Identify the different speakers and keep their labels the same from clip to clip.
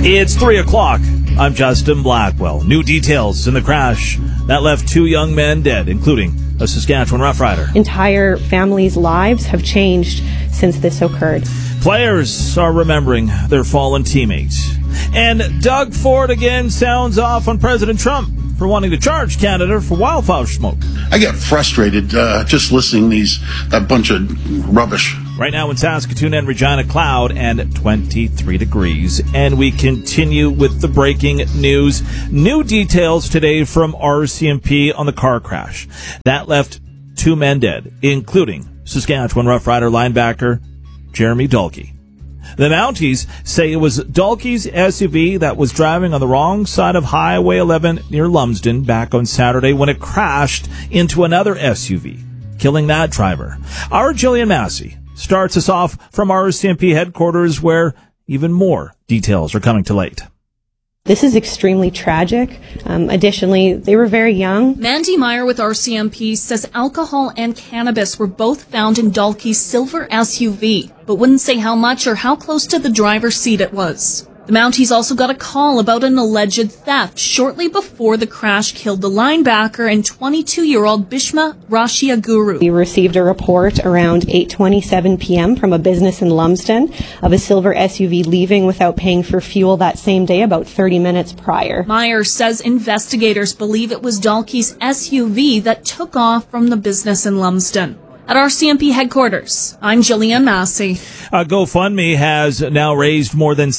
Speaker 1: It's 3 o'clock. I'm Justin Blackwell. New details in the crash that left 2 young men dead, including a Saskatchewan Rough Rider.
Speaker 2: Entire families' lives have changed since this occurred.
Speaker 1: Players are remembering their fallen teammates. And Doug Ford again sounds off on President Trump for wanting to charge Canada for wildfire smoke.
Speaker 3: I get frustrated just listening to that bunch of rubbish.
Speaker 1: Right now in Saskatoon and Regina, cloud and 23 degrees. And we continue with the breaking news. New details today from RCMP on the car crash. That left 2 men dead, including Saskatchewan Rough Rider linebacker Jeremy Dalkey. The Mounties say it was Dalkey's SUV that was driving on the wrong side of Highway 11 near Lumsden back on Saturday when it crashed into another SUV, killing that driver. Our Jillian Massey starts us off from RCMP headquarters, where even more details are coming to light.
Speaker 2: This is extremely tragic. Additionally, they were very young.
Speaker 4: Mandy Meyer with RCMP says alcohol and cannabis were both found in Dalkey's silver SUV, but wouldn't say how much or how close to the driver's seat it was. The Mounties also got a call about an alleged theft shortly before the crash killed the linebacker and 22-year-old Bhishma Rashiaguru.
Speaker 2: We received a report around 8:27 p.m. from a business in Lumsden of a silver SUV leaving without paying for fuel that same day, about 30 minutes prior.
Speaker 4: Meyer says investigators believe it was Dalkey's SUV that took off from the business in Lumsden. At RCMP headquarters, I'm Jillian Massey.
Speaker 1: GoFundMe has now raised more than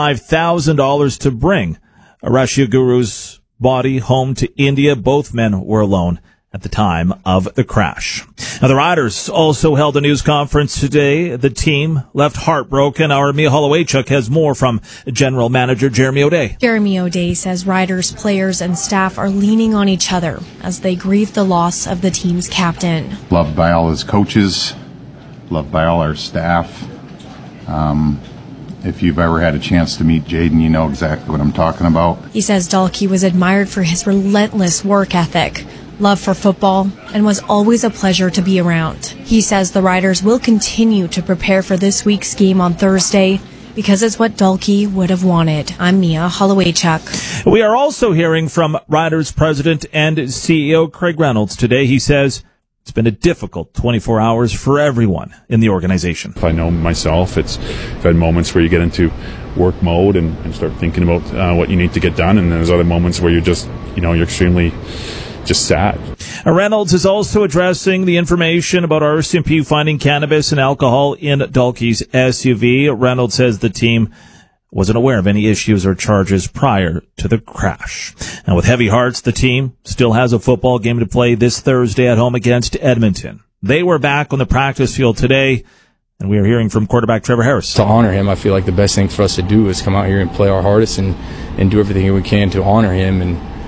Speaker 1: $75,000 to bring Rashiaguru's body home to India. Both men were alone at the time of the crash. Now, the Riders also held a news conference today. The team left heartbroken. Our Mia Holowaychuk has more from General Manager Jeremy O'Day.
Speaker 5: Jeremy O'Day says Riders, players, and staff are leaning on each other as they grieve the loss of the team's captain.
Speaker 6: Loved by all his coaches, loved by all our staff. If you've ever had a chance to meet Jaden, you know exactly what I'm talking about.
Speaker 5: He says Dalkey was admired for his relentless work ethic, love for football, and was always a pleasure to be around. He says the Riders will continue to prepare for this week's game on Thursday because it's what Dalkey would have wanted. I'm Mia Holowaychuk.
Speaker 1: We are also hearing from Riders President and CEO Craig Reynolds today. He says it's been a difficult 24 hours for everyone in the organization.
Speaker 7: If I know myself, I've had moments where you get into work mode and start thinking about what you need to get done, and there's other moments where you're just, you're extremely just sad.
Speaker 1: Reynolds is also addressing the information about RCMP finding cannabis and alcohol in Dalkey's SUV. Reynolds says the team wasn't aware of any issues or charges prior to the crash. Now, with heavy hearts, the team still has a football game to play this Thursday at home against Edmonton. They were back on the practice field today, and we are hearing from quarterback Trevor Harris.
Speaker 8: To honor him, I feel like the best thing for us to do is come out here and play our hardest and do everything we can to honor him,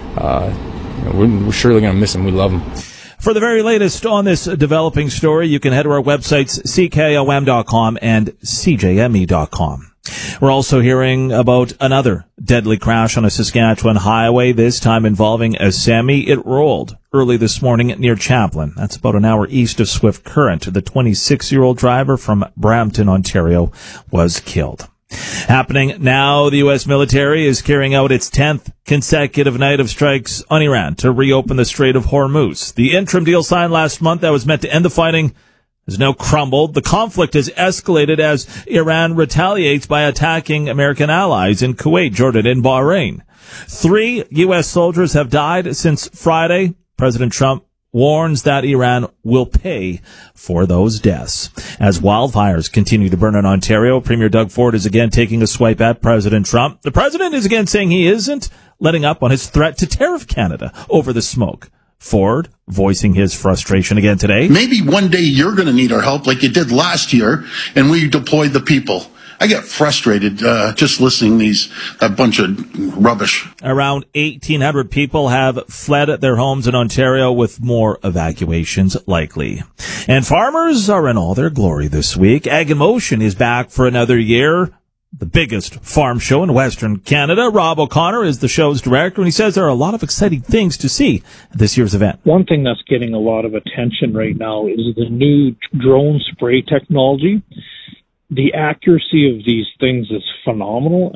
Speaker 8: and we're surely going to miss him. We love him.
Speaker 1: For the very latest on this developing story, you can head to our websites, CKOM.com and CJME.com. We're also hearing about another deadly crash on a Saskatchewan highway, this time involving a semi. It rolled early this morning near Chaplin. That's about an hour east of Swift Current. The 26-year-old driver from Brampton, Ontario, was killed. Happening now, the U.S. military is carrying out its 10th consecutive night of strikes on Iran to reopen the Strait of Hormuz. The interim deal signed last month that was meant to end the fighting has now crumbled. The conflict has escalated as Iran retaliates by attacking American allies in Kuwait, Jordan, and Bahrain. 3 U.S. soldiers have died since Friday. President Trump warns that Iran will pay for those deaths. As wildfires continue to burn in Ontario, Premier Doug Ford is again taking a swipe at President Trump. The president is again saying he isn't letting up on his threat to tariff Canada over the smoke. Ford voicing his frustration again today.
Speaker 3: Maybe one day you're going to need our help like you did last year, and we deployed the people. I get frustrated just listening to that bunch of rubbish.
Speaker 1: Around 1,800 people have fled their homes in Ontario, with more evacuations likely. And farmers are in all their glory this week. Ag in Motion is back for another year. The biggest farm show in Western Canada. Rob O'Connor is the show's director, and he says there are a lot of exciting things to see at this year's event.
Speaker 9: One thing that's getting a lot of attention right now is the new drone spray technology. The accuracy of these things is phenomenal.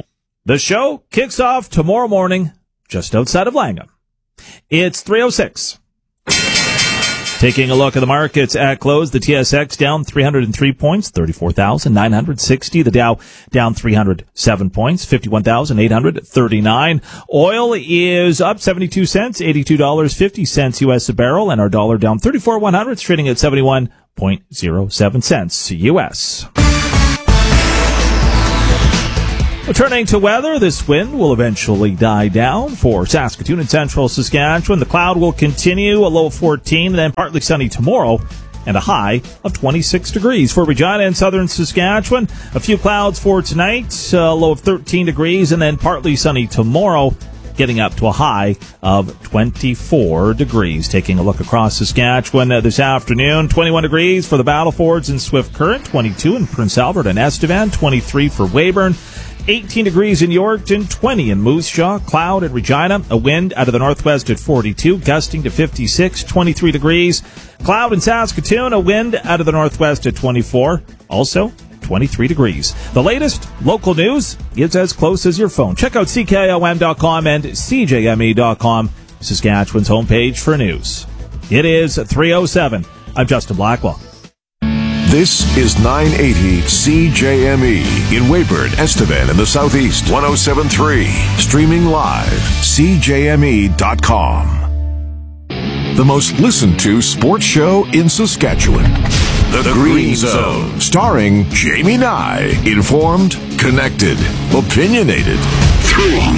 Speaker 1: The show kicks off tomorrow morning just outside of Langham. It's 3:06. Taking a look at the markets at close, the TSX down 303 points, 34,960. The Dow down 307 points, 51,839. Oil is up 72 cents, $82.50 U.S. a barrel, and our dollar down 34,100, trading at 71.07 cents U.S. Returning to weather, this wind will eventually die down for Saskatoon and central Saskatchewan. The cloud will continue, a low of 14, and then partly sunny tomorrow, and a high of 26 degrees. For Regina and southern Saskatchewan, a few clouds for tonight, a low of 13 degrees, and then partly sunny tomorrow, getting up to a high of 24 degrees. Taking a look across Saskatchewan this afternoon, 21 degrees for the Battlefords in Swift Current, 22 in Prince Albert and Estevan, 23 for Weyburn, 18 degrees in Yorkton, 20 in Moose Jaw, cloud at Regina, a wind out of the northwest at 42, gusting to 56, 23 degrees. Cloud in Saskatoon, a wind out of the northwest at 24, also 23 degrees. The latest local news is as close as your phone. Check out CKOM.com and CJME.com, Saskatchewan's homepage for news. It is 3:07. I'm Justin Blackwell.
Speaker 10: This is 980 CJME in Weyburn, Estevan, and the Southeast. 107.3. Streaming live. CJME.com. The most listened to sports show in Saskatchewan. The Green Zone. Starring Jamie Nye. Informed, connected, opinionated. 3.